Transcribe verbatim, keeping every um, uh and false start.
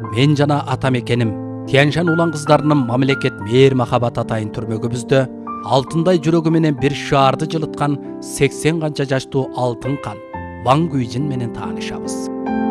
Мен жана атам экеним Тяньшан улан кыздарынын мамлекет мээр махабат атайын түрмөгүбүздө алтындай жүрөгү менен бир шаарды жылыткан сексен канча жаштуу алтын кан Ван Гүйжин менен таанышабыз.